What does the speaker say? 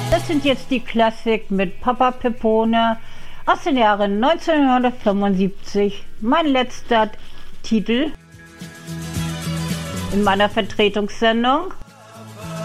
Das sind jetzt die Klassik mit Papa Peppone aus den Jahren 1975. Mein letzter Titel in meiner Vertretungssendung.